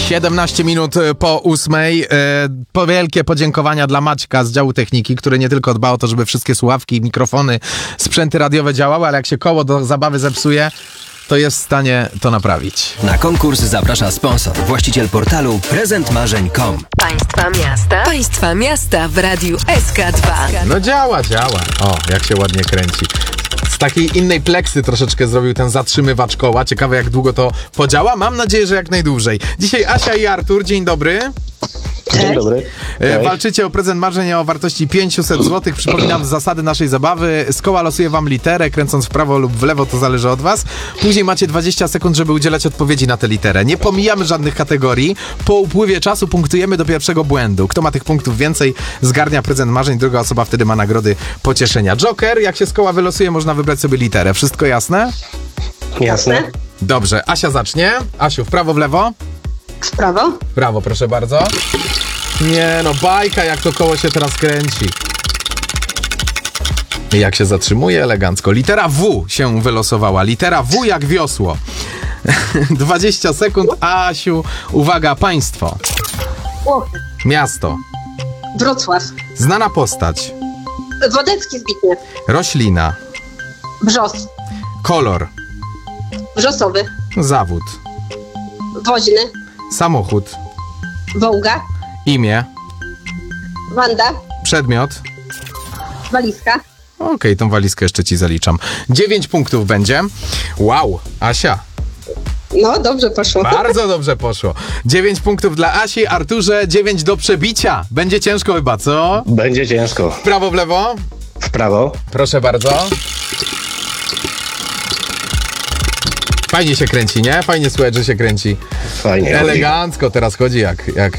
17 minut po 8. Wielkie podziękowania dla Maćka z działu techniki, który nie tylko dba o to, żeby wszystkie słuchawki, mikrofony, sprzęty radiowe działały, ale jak się koło do zabawy zepsuje, to jest w stanie to naprawić. Na konkurs zaprasza sponsor, właściciel portalu prezentmarzeń.com. Państwa miasta w Radiu SK2. No działa. O, jak się ładnie kręci. Z takiej innej pleksy troszeczkę zrobił ten zatrzymywacz koła. Ciekawe, jak długo to podziała. Mam nadzieję, że jak najdłużej. Dzisiaj Asia i Artur. Dzień dobry. Dzień dobry. Walczycie o prezent marzenia o wartości 500 zł. Przypominam zasady naszej zabawy. Z koła losuje wam literę, kręcąc w prawo lub w lewo, to zależy od was. Później macie 20 sekund, żeby udzielać odpowiedzi na tę literę. Nie pomijamy żadnych kategorii. Po upływie czasu punktujemy do pierwszego błędu. Kto ma tych punktów więcej, zgarnia prezent marzeń. Druga osoba wtedy ma nagrody pocieszenia. Joker, jak się z koła wylosuje, można wybrać sobie literę. Wszystko jasne? Jasne. Dobrze, Asia zacznie. Asiu, w prawo, w lewo? W prawo. W prawo, proszę bardzo. Nie no, bajka, jak to koło się teraz kręci. I jak się zatrzymuje elegancko. Litera W się wylosowała. Litera W jak wiosło. 20 sekund. Asiu, uwaga, państwo. Włochy. Miasto. Wrocław. Znana postać. Wodecki Zbigniew. Roślina. Wrzos. Kolor. Wrzosowy. Zawód. Woźny. Samochód. Wołga. Imię. Wanda. Przedmiot. Walizka. Okej, tą walizkę jeszcze ci zaliczam. 9 punktów będzie. Wow, Asia. No, dobrze poszło. Bardzo dobrze poszło. 9 punktów dla Asi. Arturze, 9 do przebicia. Będzie ciężko chyba, co? Będzie ciężko. W prawo, w lewo? W prawo. Proszę bardzo. Fajnie się kręci, nie? Fajnie słychać, że się kręci. Fajnie. Elegancko teraz chodzi jak